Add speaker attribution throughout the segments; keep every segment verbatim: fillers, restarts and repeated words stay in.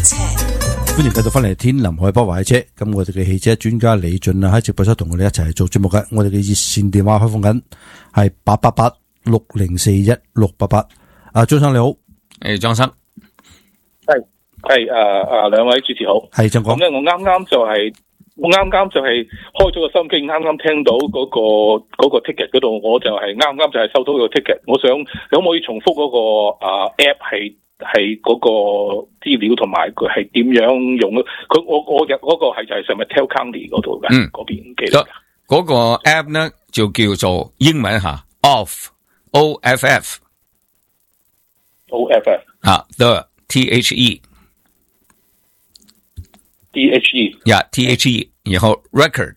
Speaker 1: 車。
Speaker 2: 歡迎繼續翻嚟天林海波話車，咁我哋嘅汽車專家李俊啊喺直播室同我哋一齊做節目嘅，我哋嘅熱線電話開放緊係八八八六零四一六八八。啊，張生你好，
Speaker 3: 誒，張生，
Speaker 4: 係係誒誒，兩位主持好，
Speaker 2: 係張講。
Speaker 4: 咁咧，我啱啱就係、是、我啱啱就係開咗個收音機，啱啱聽到嗰、那個嗰、那個 ticket 嗰度，我就係啱啱就係收到個 ticket，我想可唔可以重複嗰、那個啊 app 係？係嗰個資料同埋佢係點樣用？佢我我入嗰個係就係 San Mateo County 嗰度嘅，嗯，嗰邊記得。
Speaker 3: 嗰個 app 呢就叫做英文吓 ，off O F F
Speaker 4: O F F
Speaker 3: 啊 ，the T H E
Speaker 4: D H E
Speaker 3: 呀 T H E， 然後 record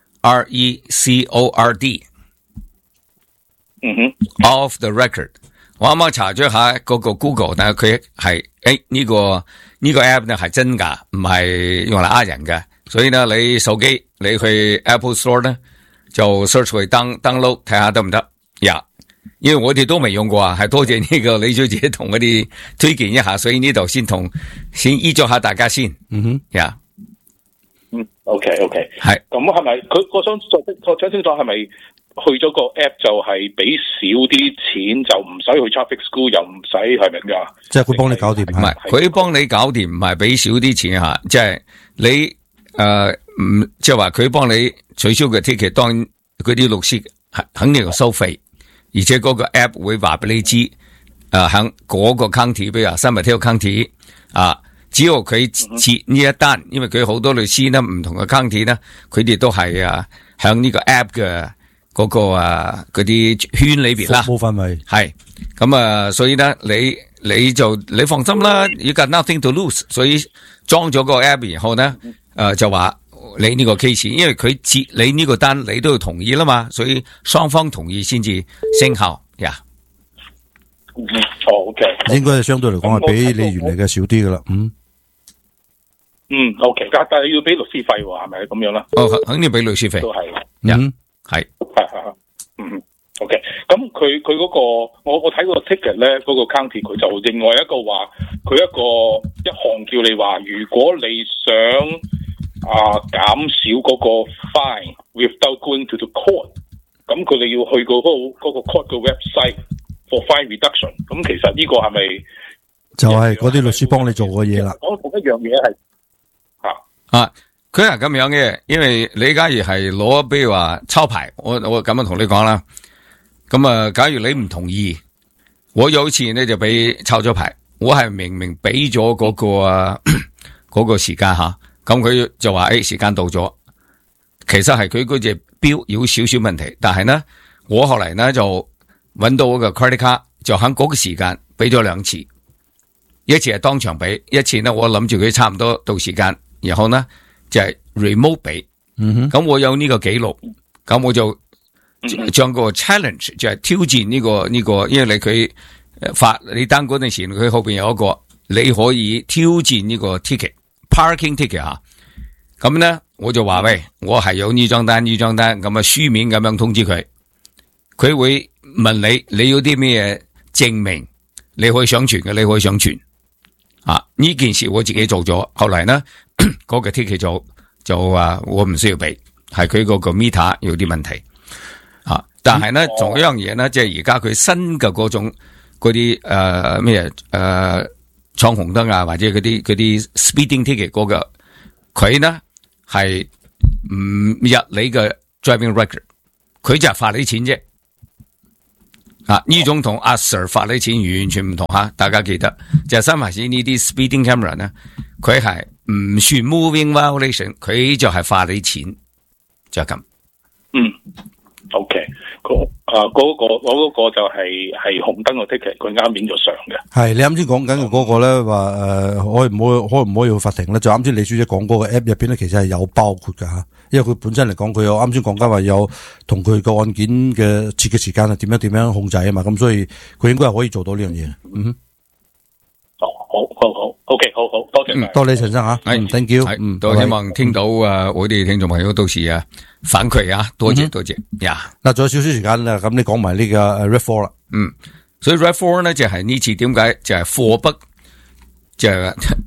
Speaker 3: R E C O R D，
Speaker 4: 嗯哼
Speaker 3: ，off the record。我啱啱查咗下嗰個 Google， 但係佢係誒呢個呢個 app 呢係真噶，唔係用嚟呃人嘅。所以呢，你手機你去 Apple Store 呢就 search 去 down download 睇下得唔得呀？因為我哋都未用過啊，係多謝呢個李小姐同我哋推薦一下，所以呢度先同先依咗下大家先。嗯哼，呀，
Speaker 4: 嗯 ，OK OK，
Speaker 3: 係
Speaker 4: 咁係咪佢我想再再清楚係咪？去咗個 app 就係俾少啲錢，就唔使去 traffic school， 又唔使係咪咁？
Speaker 2: 即係佢幫你搞掂，
Speaker 3: 唔係佢幫你搞掂，唔係俾少啲錢吓，即係你誒唔即係話佢幫你取消嘅 ticket， 當嗰啲律師肯定要收費，而且嗰個 app 會話俾你知誒，響嗰個 county， 比如話 San Mateo County 啊，只要佢接呢一單，因為佢好多律師呢，唔同嘅 county 呢，佢哋都係啊響呢個 app 嘅。嗰、那個啊，嗰啲圈裏邊啦，
Speaker 2: 服務範圍
Speaker 3: 係咁啊，所以咧，你你就你放心啦 ，you got nothing to lose， 所以裝咗個 app， 然後咧，誒、呃、就話你呢個 case， 因為佢接你呢個單，你都要同意啦嘛，所以雙方同意先至生效呀。
Speaker 4: 嗯，哦 ，OK，
Speaker 2: 應該係相對嚟講係比你原嚟嘅少啲噶啦，嗯。
Speaker 4: 嗯 ，OK， 但係要俾律師費喎，係咪咁樣啦？
Speaker 3: 哦，肯定俾律師費，
Speaker 4: 都係，
Speaker 3: 嗯。係
Speaker 4: 係係嗯 ，OK， 咁佢佢嗰個我我睇嗰個 ticket 咧，嗰、那個 county 佢就另外一個話，佢一個一項叫你話，如果你想啊減少嗰個 fine without going to the court， 咁佢哋要去個嗰個嗰個 court 嘅 website for fine reduction， 咁其實呢個係咪
Speaker 2: 就係嗰啲律師幫你做嘅嘢啦？
Speaker 4: 我同一樣嘢係
Speaker 3: 吓啊。佢係咁樣嘅，因為你假如係攞，比如話抄牌，我我咁樣同你講啦。咁啊，假如你唔同意，我有一次呢就俾抄咗牌，我係明明俾咗嗰個啊嗰個時間吓，咁佢就話誒、哎、時間到咗，其實係佢嗰隻表有少少問題，但係呢，我後嚟呢就揾到個 credit card， 就喺嗰個時間俾咗兩次，一次係當場俾，一次呢我諗住佢差唔多到時間，然後呢。就係、是、remote 俾，咁我有呢個記錄，咁我就將個 challenge 就係挑戰呢、這個呢、這個，因為你佢發你單嗰陣時，佢後邊有一個你可以挑戰呢個 ticket parking ticket 吓，咁咧我就話喂，我係有呢張單呢張單，咁啊書面咁樣通知佢，佢會問你你有啲咩證明，你可以上傳嘅，你可以上傳。啊！呢件事我自己做咗，後嚟呢嗰、那個 ticket 就就話我唔需要俾，係佢嗰個 meter 有啲問題啊！但係呢仲、嗯、有一樣嘢呢，即係而家佢新嘅嗰種嗰啲誒咩誒闖紅燈啊，或者嗰啲嗰啲 speeding ticket 嗰、那個，佢呢係唔入你嘅 driving record， 佢就係罰你錢啫。啊！呢種同阿 Sir 罰你錢完全唔同吓，大家記得就係新牌子呢啲 speeding camera 咧，佢係唔算 moving violation， 佢就係罰你錢，就係咁。
Speaker 4: 嗯 ，OK，嗰啊嗰個我嗰個就係係紅燈個 ticket， 佢啱影咗相嘅。係
Speaker 2: 你啱先講緊嘅嗰個咧，話誒可唔可以可唔可以去法庭咧？就啱先李小姐講嗰個 app 入邊咧，其實係有包括噶吓。因為佢本身嚟講，佢有啱先講緊話有同佢個案件嘅設嘅時間係點樣點樣控制啊嘛，咁所以佢應該係可以做到呢樣嘢。嗯哼，
Speaker 4: 哦，好，好，好 ，OK， 好好，多謝，
Speaker 2: 嗯、多謝陳生吓，係 ，thank you，
Speaker 3: 嗯，都希望聽到啊，我哋聽眾朋友到時啊反饋啊，多謝、嗯、多謝呀。嗱，
Speaker 2: 仲有少少時間啦，咁你講埋呢個 R A V 四啦，
Speaker 3: 嗯，所以 R A V 四咧就係呢次點解就係貨不就係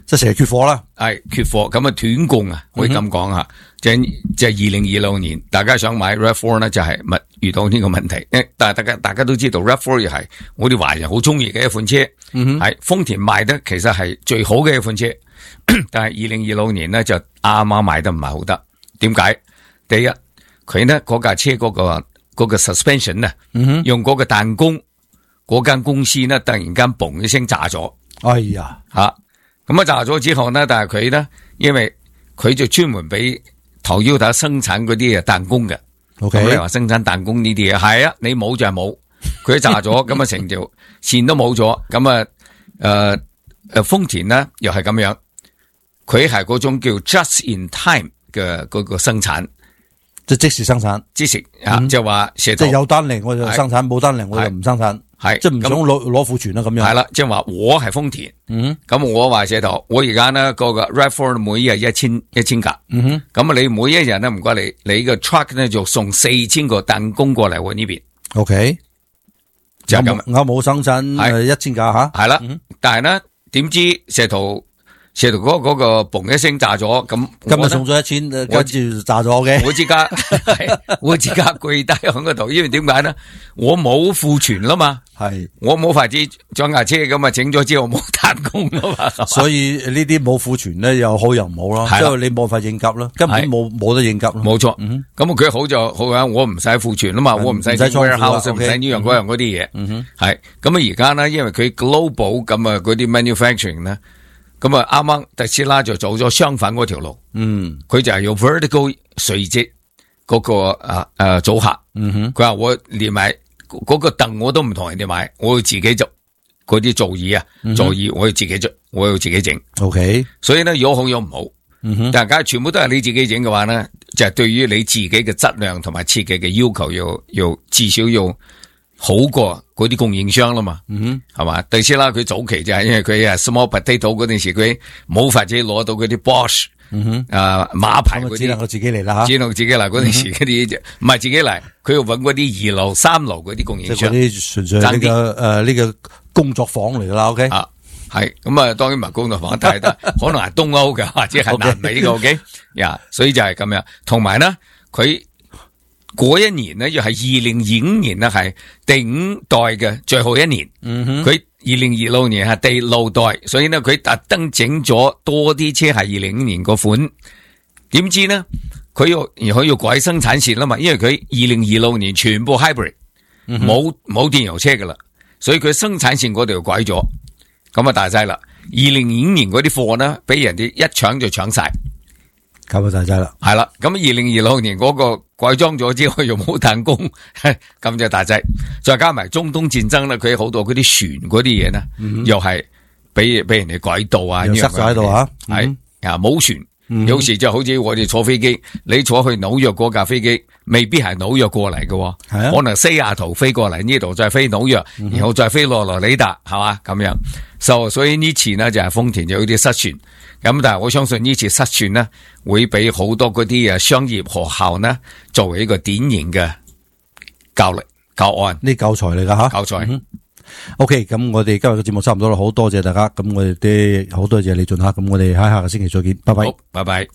Speaker 2: 即係成日缺貨啦，
Speaker 3: 係缺貨，咁啊斷供啊，可以咁講吓。即係即係二零二六年，大家想買 RAV 四 咧，就係咪遇到呢個問題？誒，但係大家大家都知道 RAV 四又係我哋華人好中意嘅一款車，係、嗯、豐田賣得其實係最好嘅一款車，但係二零二六年咧就啱啱賣得唔係好得。點解？第一，佢呢嗰架車嗰、嗰個嗰、嗰個 suspension 啊、嗯，用嗰個彈弓，嗰間公司呢突然間嘣一聲炸咗。
Speaker 2: 哎呀，
Speaker 3: 吓咁啊炸咗之後呢，但係佢呢，因為佢就專門俾Toyota生產嗰啲啊彈弓嘅。
Speaker 2: OK，
Speaker 3: 咁你話生產彈弓呢啲嘢係啊，你冇就係冇，佢炸咗，咁啊成條線都冇咗，咁啊誒誒豐田呢又係咁樣，佢係嗰種叫 just in time 嘅嗰個生產。
Speaker 2: 即係即時生產，
Speaker 3: 即時啊，就話即
Speaker 2: 係有單嚟我就生產，冇單嚟我就唔生產，
Speaker 3: 係
Speaker 2: 即係唔想攞攞庫存啦咁樣。
Speaker 3: 係啦，即係話我係豐田，嗯，咁我話寫頭，我而家呢個個 RAV 四 每日一千一千架，嗯哼，咁啊你每一日呢唔該你，你個 truck 呢就送四千個彈弓過嚟我呢邊
Speaker 2: ，OK，
Speaker 3: 就咁，
Speaker 2: 我冇生產誒一千架吓，
Speaker 3: 係啦，但係呢點知寫圖。射到嗰嗰個嘣一聲炸咗，咁
Speaker 2: 今日送咗一千，跟住炸咗嘅。
Speaker 3: 我自家我自家跪低喺嗰度，因為點解呢？我冇庫存啦嘛，係我冇法子裝架車咁啊，整咗之後冇彈弓啦嘛，
Speaker 2: 所以呢啲冇庫存咧又好又唔好咯，即係你冇法應急啦，根本冇冇得應急咯。
Speaker 3: 冇錯，咁佢好就好啊，我唔使庫存啦嘛，我唔使 warehouse，唔使呢樣嗰樣嗰啲嘢，係咁啊而家呢，因為佢 global 咁啊嗰啲 manufacturing 咧。咁啊，啱啱特斯拉就走咗相反嗰條路，嗯，佢就係用 vertical 垂直嗰個啊誒組合，嗯哼，佢話我連埋嗰個凳我都唔同人哋買，我要自己做嗰啲座椅啊，座椅我要自己做，我要自己整 ，OK， 所以咧有好有唔好，嗯哼，但係假如全部都係你自己整嘅話咧，就係對於你自己嘅質量同埋設計嘅要求要要至少要好過嗰啲供應商啦嘛，嗯哼，係嘛？特斯拉佢早期就係因為佢啊 small potato 嗰陣時佢冇法子攞到嗰啲 Bosch，嗯哼，啊馬牌嗰啲，
Speaker 2: 只能夠自己嚟啦吓，
Speaker 3: 只能自己嚟嗰陣時嗰啲，唔係自己嚟，佢要搵嗰啲二樓、三樓嗰啲供應商，
Speaker 2: 即係嗰啲純粹呢個誒呢個工作坊嚟噶啦 ，OK，
Speaker 3: 啊係，咁啊當然唔係工作坊，但係得可能係東歐嘅或者係南美嘅 ，OK， 呀，所以就係咁樣，同埋呢佢。嗰一年呢，又係二零二五年呢，係第五代嘅最後一年。嗯哼，佢二零二六年係第六代，所以呢，佢特登整咗多啲車係二零五年個款。點知呢，佢要佢要改生產線啦嘛，因為佢二零二六年全部 hybrid，冇冇電油車噶啦，所以佢生產線嗰度改咗，咁啊大劑啦。二零二五年嗰啲貨呢，俾人哋一搶就搶晒。
Speaker 2: 咁啊大劑啦，
Speaker 3: 係啦，咁二零二六年嗰個改裝咗之後又冇彈弓，咁就大劑。再加埋中東戰爭咧，佢好多嗰啲船嗰啲嘢呢，嗯、又係俾俾人哋改道啊，
Speaker 2: 又塞咗喺度啊，
Speaker 3: 係啊冇船、嗯，有時就好似我哋坐飛機，你坐去紐約嗰架飛機，未必係紐約過嚟嘅、啊，可能西雅圖飛過嚟呢度，再飛紐約，嗯、然後再飛羅羅里達，係嘛咁樣。So, 所以呢次呢，就係豐田有啲失傳，咁但係我相信呢次失傳呢，會俾好多嗰啲誒商業學校呢作為一個典型嘅教力教案，
Speaker 2: 呢教材嚟噶吓，
Speaker 3: 教材。嗯、
Speaker 2: OK， 咁我哋今日嘅節目差唔多啦，好多謝大家，咁我哋啲好多謝李俊吓，咁我哋喺下個星期再見，拜拜，
Speaker 3: 拜拜。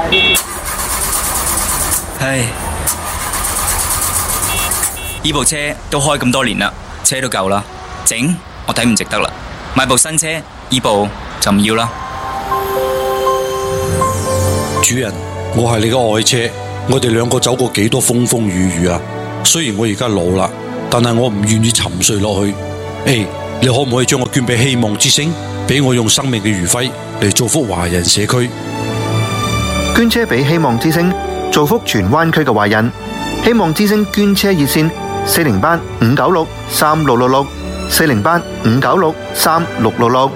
Speaker 1: 唉，呢部車都開咁多年啦，車都夠啦，整我睇唔值得啦。買部新車，呢部就唔要啦。
Speaker 2: 主人，我係你嘅愛車，我哋兩個走過幾多風風雨雨啊！雖然我而家老啦，但係我唔願意沉睡落去。誒，你可唔可以將我捐俾希望之星，俾我用生命嘅餘暉嚟造福華人社區？
Speaker 5: 捐車俾希望之星，造福荃灣區嘅華人。希望之星捐車熱線：四零八五九六三六六六。四零八五九六三六六六。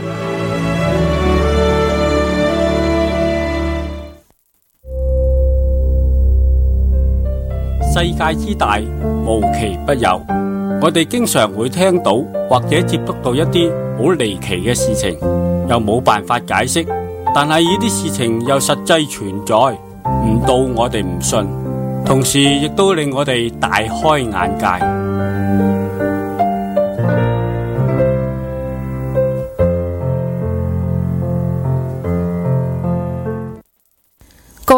Speaker 6: 世界之大，無奇不有。我哋經常會聽到或者接觸到一啲好離奇嘅事情，又冇辦法解釋，但係呢啲事情又實際存在，唔到我哋唔信，同時亦都令我哋大開眼界。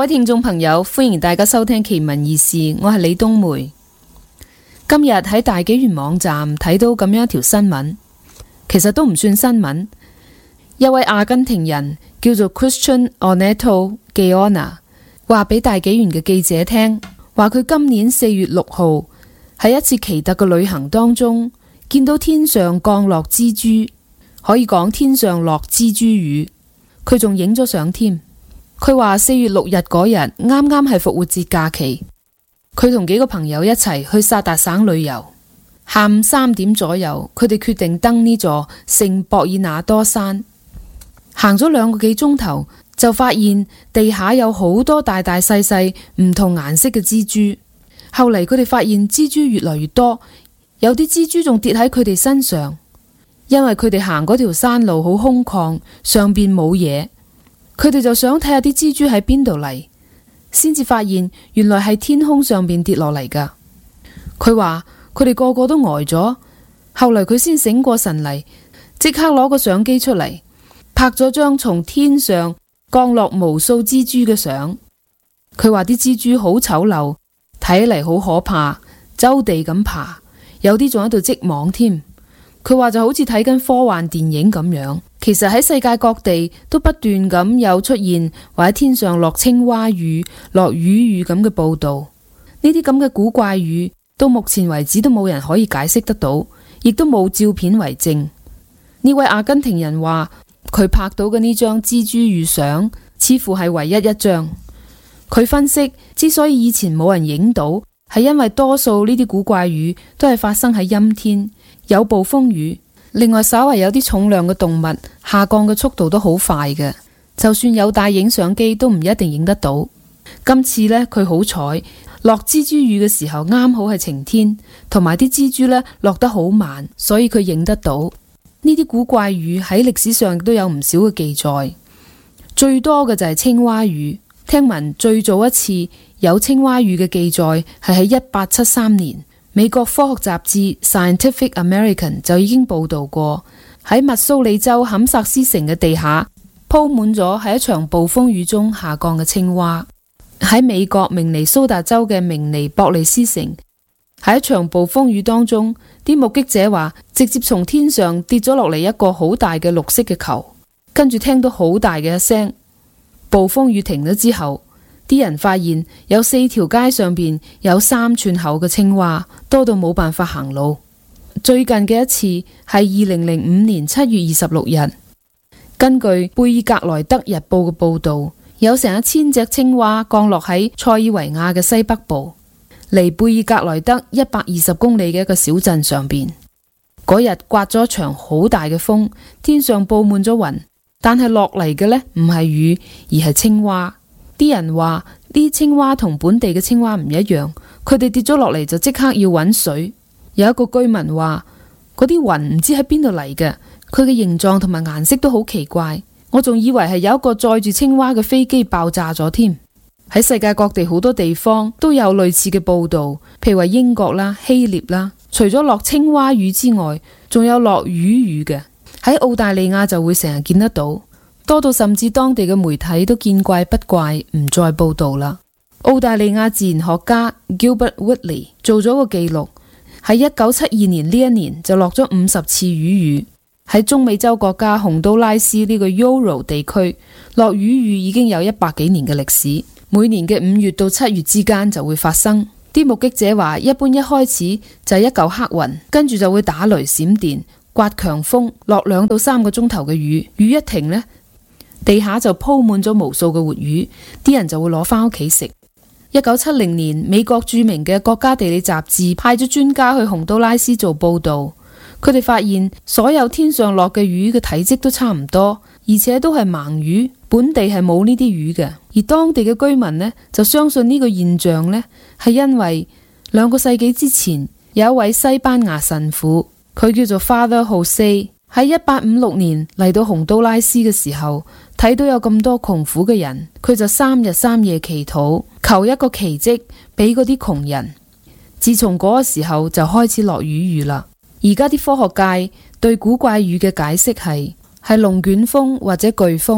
Speaker 7: 位聽眾朋友，歡迎大家收聽奇聞異事，我係李冬梅。今日喺大紀元網站睇到咁樣一條新聞，其實都唔算新聞。一位阿根廷人叫做 Christian Oneto Giona 話俾大紀元嘅記者聽，話佢今年四月六號喺一次奇特嘅旅行當中，見到天上降落蜘蛛，可以講天上落蜘蛛雨，佢仲影咗相添。佢話四月六日嗰日啱啱係復活節假期，佢同幾個朋友一齊去薩達省旅遊。下午三點左右，佢哋決定登呢座聖博爾納多山。行咗兩個幾鐘頭，就發現地下有好多大大細細唔同顏色嘅蜘蛛。後嚟佢哋發現蜘蛛越來越多，有啲蜘蛛仲跌喺佢哋身上。因為佢哋行嗰條山路好空曠，上邊冇嘢，佢哋就想睇下啲蜘蛛喺邊度嚟，先至發現原來係天空上邊跌落嚟噶。佢話佢哋個個都呆咗，後嚟佢先醒過神嚟，即刻攞個相機出嚟，拍咗張從天上降落無數蜘蛛嘅相。佢話啲蜘蛛好醜陋，睇嚟好可怕，周地咁爬，有啲仲喺度織網添。佢話就好似睇緊科幻電影咁樣。其實喺世界各地都不斷咁有出現或者天上落青蛙雨、落魚雨咁嘅報道。呢啲咁嘅古怪雨到目前為止都冇人可以解釋得到，亦都冇照片為證。呢位阿根廷人話佢拍到嘅呢張蜘蛛雨相似乎係唯一一張。佢分析之所以以前冇人影到，係因為多數呢啲古怪雨都係發生喺陰天，有暴風雨，另外稍為有啲重量嘅動物下降嘅速度都好快嘅，就算有帶影相機都唔一定影得到。今次呢，佢好彩落蜘蛛雨嘅時候啱好係晴天，同埋啲蜘蛛呢落得好慢，所以佢影得到。呢啲古怪雨喺歷史上都有唔少嘅記載，最多嘅就係青蛙雨。聽聞最早一次有青蛙雨嘅記載係喺一八七三年，美國科學雜誌 Scientific American 就已經報道過，喺密蘇里州坎薩斯城嘅地下鋪滿咗喺一場暴風雨中下降嘅青蛙。喺美國明尼蘇達州嘅明尼博利斯城，喺一場暴風雨當中，啲目擊者話直接從天上跌咗落嚟一個好大嘅綠色嘅球，跟住聽到好大嘅一聲。暴風雨停咗之後，啲人發現有四條街上邊有三寸厚嘅青蛙，多到冇辦法行路。最近嘅一次係二零零五年七月二十六日，根據貝爾格萊德日報嘅報道，有成一千隻青蛙降落喺塞爾維亞嘅西北部，離貝爾格萊德一百二十公里嘅一個小鎮上邊。嗰日颳咗場好大嘅風，天上布滿咗雲。但係落嚟嘅呢，唔係雨，而係青蛙。啲人話呢啲青蛙同本地嘅青蛙唔一樣，佢哋跌咗落嚟就即刻要揾水。有一個居民話嗰啲雲唔知喺邊度嚟嘅，佢嘅形狀同埋顏色都好奇怪，我仲以為係有一個載住青蛙嘅飛機爆炸咗添。喺世界各地好多地方都有類似嘅報道，譬如話英國啦、希臘啦，除咗落青蛙雨之外，仲有落魚雨嘅。喺澳大利亞就會成日見得到，多到甚至當地嘅媒體都見怪不怪，唔再報道啦。澳大利亞自然學家 Gilbert Whitley 做咗個記錄，喺一九七二年呢一年就落咗五十次魚雨。喺中美洲國家洪都拉斯呢個 Yoro 地區，落魚雨已經有一百幾年嘅歷史，每年嘅五月到七月之間就會發生。啲目擊者話，一般一開始就係一嚿黑雲，跟住就會打雷閃電，颳強風，落兩到三個鐘頭嘅雨，雨一停呢，地下就鋪滿咗無數嘅活魚，啲人就會攞翻屋企食。一九七零年，美國著名嘅國家地理雜誌派咗專家去洪都拉斯做報道，佢哋發現所有天上落嘅魚嘅體積都差唔多，而且都係盲魚，本地係冇呢啲魚嘅。而當地嘅居民呢，就相信呢個現象呢，係因為兩個世紀之前有一位西班牙神父，佢叫做 Father Jose， 喺一八五六年嚟到洪都拉斯嘅時候，睇到有咁多窮苦嘅人，佢就三日三夜祈禱，求一個奇蹟俾嗰啲窮人。自從嗰個時候就開始落魚雨啦。而家啲科學界對古怪雨嘅解釋係係龍捲風或者颶風，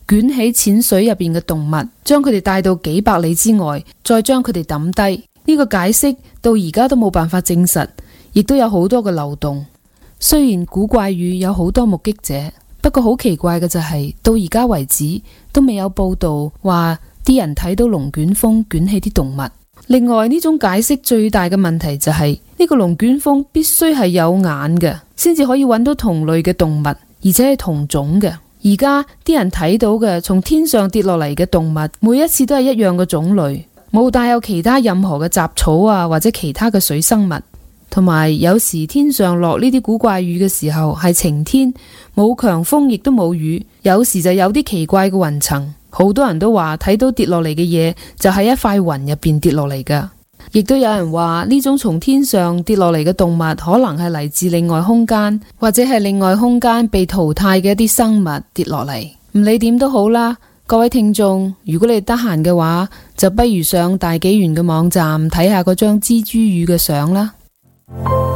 Speaker 7: 捲起淺水入邊嘅動物，將佢哋帶到幾百里之外，再將佢哋抌低。呢個解釋到而家都冇辦法證實，亦都有好多嘅漏洞。雖然古怪語有好多目擊者，不過好奇怪嘅就係，到而家為止都未有報道話啲人睇到龍捲風捲起啲動物。另外，呢種解釋最大嘅問題就係，呢個龍捲風必須係有眼嘅，先至可以揾到同類嘅動物，而且係同種嘅。而家啲人睇到嘅從天上跌落嚟嘅動物，每一次都係一樣嘅種類，冇帶有其他任何嘅雜草啊，或者其他嘅水生物。同埋有，有時天上落呢啲古怪雨嘅時候係晴天，冇強風亦都冇雨，有時就有啲奇怪嘅雲層。好多人都話睇到跌落嚟嘅嘢就喺一塊雲入邊跌落嚟噶。亦都有人話呢種從天上跌落嚟嘅動物可能係嚟自另外空間，或者係另外空間被淘汰嘅一啲生物跌落嚟。唔理點都好啦，各位聽眾，如果你得閒嘅話，就不如上大紀元嘅網站睇下嗰張蜘蛛魚嘅相啦。